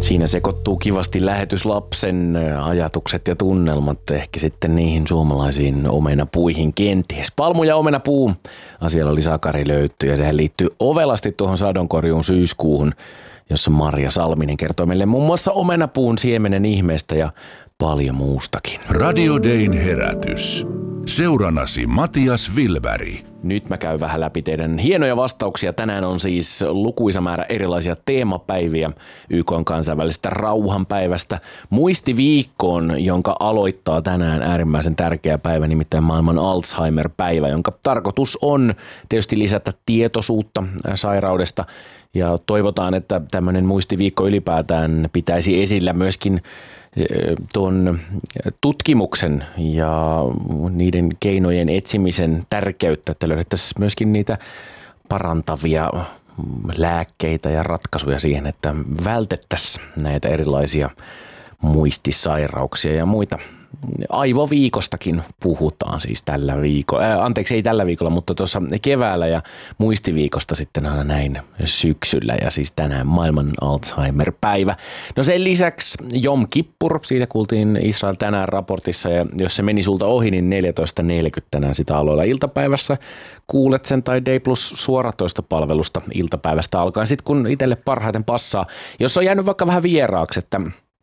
Siinä sekoittuu kivasti lähetyslapsen ajatukset ja tunnelmat ehkä sitten niihin suomalaisiin omenapuihin kenties. Palmu ja omenapuu. Asialla oli Sakari Löytty ja sehän liittyy ovelasti tuohon sadonkorjuun syyskuuhun, jossa Marja Salminen kertoo meille muun muassa omenapuun siemenen ihmeestä ja paljon muustakin. Radio Dayn herätys. Seurannasi Matias Wilberg. Nyt mä käyn vähän läpi teidän hienoja vastauksia. Tänään on siis lukuisa määrä erilaisia teemapäiviä YK:n kansainvälisestä rauhanpäivästä muistiviikkoon, jonka aloittaa tänään äärimmäisen tärkeä päivä, nimittäin maailman Alzheimer-päivä, jonka tarkoitus on tietysti lisätä tietoisuutta sairaudesta. Ja toivotaan, että tämmöinen muistiviikko ylipäätään pitäisi esillä myöskin tuon tutkimuksen ja niiden keinojen etsimisen tärkeyttä, että löydettäisiin myöskin niitä parantavia lääkkeitä ja ratkaisuja siihen, että vältettäisiin näitä erilaisia muistisairauksia ja muita. Aivoviikostakin puhutaan siis tällä viikolla. Ei tällä viikolla, mutta tuossa keväällä ja muistiviikosta sitten aina näin syksyllä ja siis tänään maailman Alzheimer-päivä. No sen lisäksi Jom Kippur, siitä kuultiin Israel tänään raportissa ja jos se meni sulta ohi, niin 14.40 tänään sitä aloilla iltapäivässä. Kuulet sen tai Day Plus suoratoistopalvelusta iltapäivästä alkaen sitten kun itselle parhaiten passaa. Jos on jäänyt vaikka vähän vieraaksi, että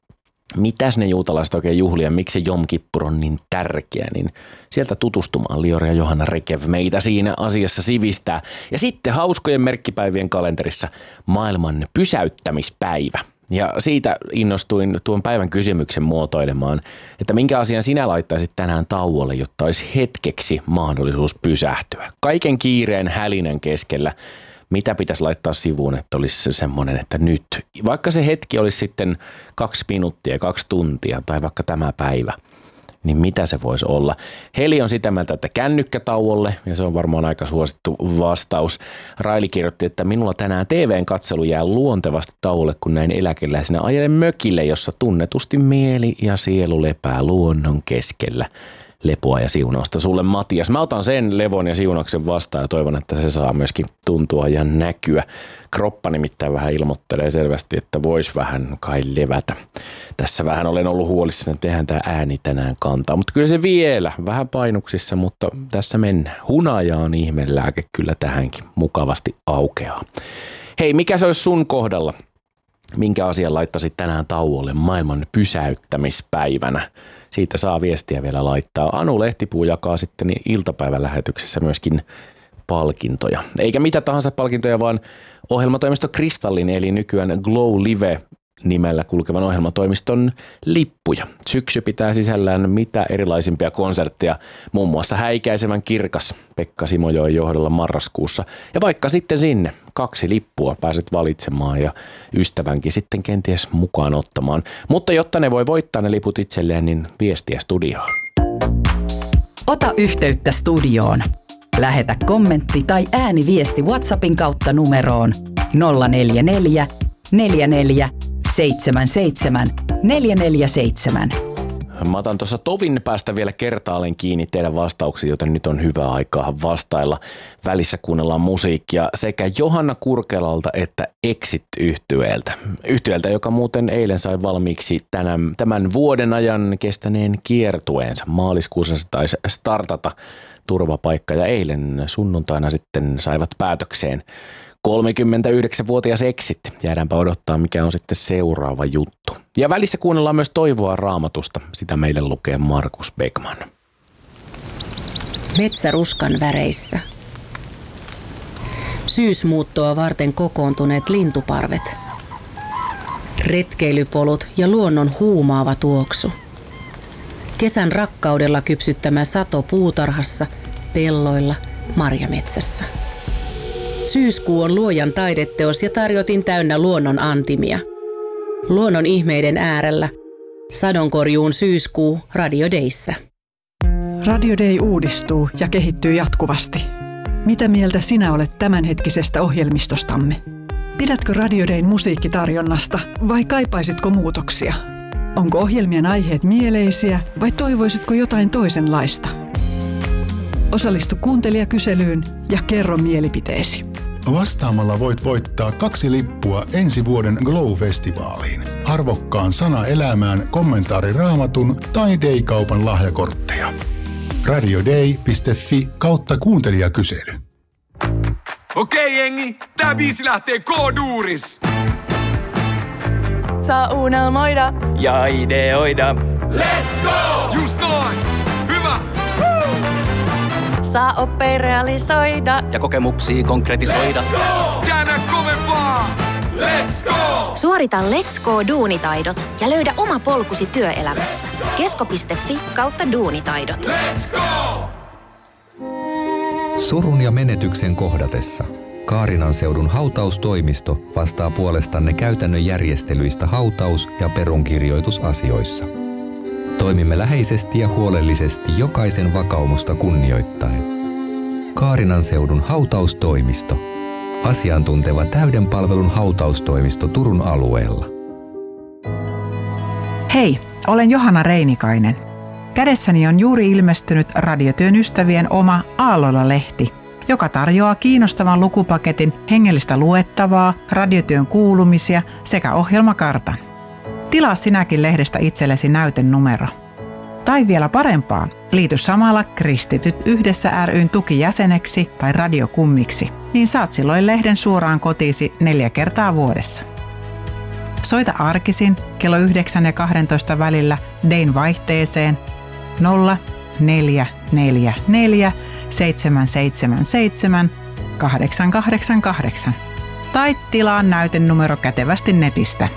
mitäs ne juutalaiset oikein juhlia, miksi se Jom Kippur on niin tärkeä, niin sieltä tutustumaan Lior ja Johanna Rekev meitä siinä asiassa sivistää. Ja sitten hauskojen merkkipäivien kalenterissa maailman pysäyttämispäivä. Ja siitä innostuin tuon päivän kysymyksen muotoilemaan, että minkä asian sinä laittaisit tänään tauolle, jotta olisi hetkeksi mahdollisuus pysähtyä. Kaiken kiireen hälinän keskellä. Mitä pitäisi laittaa sivuun, että olisi semmoinen, että nyt, vaikka se hetki olisi sitten 2 minuuttia, 2 tuntia tai vaikka tämä päivä, niin mitä se voisi olla? Heli on sitä mieltä, että kännykkätauolle, ja se on varmaan aika suosittu vastaus. Raili kirjoitti, että minulla tänään TVn katselu jää luontevasti tauolle, kun näin eläkeläisenä ajelen mökille, jossa tunnetusti mieli ja sielu lepää luonnon keskellä. Lepoa ja siunausta sulle, Matias. Mä otan sen levon ja siunauksen vastaan ja toivon, että se saa myöskin tuntua ja näkyä. Kroppa nimittäin vähän ilmoittelee selvästi, että voisi vähän kai levätä. Tässä vähän olen ollut huolissani, että eihän tämä ääni tänään kantaa. Mutta kyllä se vielä vähän painuksissa, mutta tässä mennään. Hunaja on ihmelääke kyllä tähänkin mukavasti aukeaa. Hei, mikä se olisi sun kohdalla? Minkä asian laittaisit tänään tauolle maailman pysäyttämispäivänä? Siitä saa viestiä vielä laittaa. Anu Lehtipuu jakaa sitten iltapäivän lähetyksessä myöskin palkintoja. Eikä mitä tahansa palkintoja, vaan ohjelmatoimisto Kristallin, eli nykyään Glow Live nimellä kulkevan ohjelmatoimiston lippuja. Syksy pitää sisällään mitä erilaisimpia konsertteja, muun muassa Häikäisevän kirkas Pekka Simojoen johdolla marraskuussa. Ja vaikka sitten sinne 2 lippua pääset valitsemaan ja ystävänkin sitten kenties mukaan ottamaan. Mutta jotta ne voi voittaa ne liput itselleen, niin viestiä studioon. Ota yhteyttä studioon. Lähetä kommentti tai ääniviesti WhatsAppin kautta numeroon 044 44 77 447. Mä otan tuossa tovin päästä vielä kertaalleen kiinni teidän vastauksiin, joten nyt on hyvä aikaa vastailla. Välissä kuunnellaan musiikkia sekä Johanna Kurkelalta että Exit-yhtyeeltä. Yhtyeeltä, joka muuten eilen sai valmiiksi tämän vuoden ajan kestäneen kiertueensa. Maaliskuussa se taisi startata turvapaikka ja eilen sunnuntaina sitten saivat päätökseen 39-vuotias Exit. Jäädäänpä odottaa, mikä on sitten seuraava juttu. Ja välissä kuunnellaan myös toivoa Raamatusta. Sitä meille lukee Markus Beckman. Metsäruskan väreissä. Syysmuuttoa varten kokoontuneet lintuparvet. Retkeilypolut ja luonnon huumaava tuoksu. Kesän rakkaudella kypsyttämä sato puutarhassa, pelloilla, marjametsässä. Syyskuu on luojan taideteos ja tarjotin täynnä luonnon antimia. Luonnon ihmeiden äärellä. Sadonkorjuun syyskuu Radio Dayssä. Radio Day uudistuu ja kehittyy jatkuvasti. Mitä mieltä sinä olet tämänhetkisestä ohjelmistostamme? Pidätkö Radio Dayn musiikkitarjonnasta vai kaipaisitko muutoksia? Onko ohjelmien aiheet mieleisiä vai toivoisitko jotain toisenlaista? Osallistu kuuntelijakyselyyn ja kerro mielipiteesi. Vastaamalla voit voittaa 2 lippua ensi vuoden Glow-festivaaliin, arvokkaan Sana elämään -kommentaariraamatun tai Day-kaupan lahjakortteja. radioday.fi/kuuntelijakysely. Okei jengi, tää biisi lähtee K-duuris. Saa unelmoida ja ideoida. Let's go! Just noin! Hyvä! Woo! saa oppia realisoida ja kokemuksia konkretisoida. Let's go! Käännä kovempaa! Let's go! Suorita Let's Go-duunitaidot ja löydä oma polkusi työelämässä. kesko.fi/duunitaidot. Let's go! Surun ja menetyksen kohdatessa Kaarinan seudun hautaustoimisto vastaa puolestanne käytännön järjestelyistä hautaus- ja perunkirjoitusasioissa. Toimimme läheisesti ja huolellisesti jokaisen vakaumusta kunnioittaen. Kaarinan seudun hautaustoimisto. Asiantunteva täyden palvelun hautaustoimisto Turun alueella. Hei, olen Johanna Reinikainen. Kädessäni on juuri ilmestynyt Radiotyön ystävien oma Aalloilla-lehti, joka tarjoaa kiinnostavan lukupaketin hengellistä luettavaa, radiotyön kuulumisia sekä ohjelmakartan. Tilaa sinäkin lehdestä itsellesi näytenumero. Tai vielä parempaa, liity samalla Kristityt yhdessä ry:n tukijäseneksi tai radiokummiksi, niin saat silloin lehden suoraan kotiisi 4 kertaa vuodessa. Soita arkisin kello 9 ja 12 välillä Dayn vaihteeseen 0444 777 888 tai tilaa näytenumero kätevästi netistä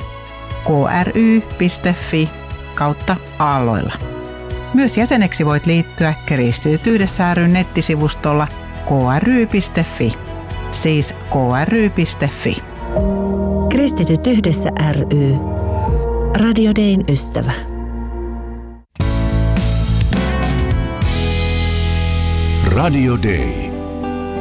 kry.fi/aalloilla. Myös jäseneksi voit liittyä Kristityt yhdessä ry:n nettisivustolla kry.fi, siis kry.fi. Kristityt yhdessä ry. Radio Dayn ystävä. Radio Day.